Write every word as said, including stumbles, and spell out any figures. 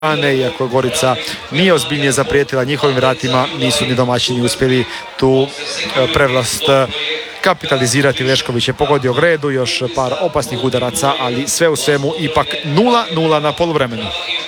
iako Gorica nije ozbiljnije zaprijetila njihovim vratima, nisu ni domaćini uspjeli tu prevlast kapitalizirati. Lešković je pogodio gredu, još par opasnih udaraca, ali sve u svemu ipak nula nula na poluvremenu.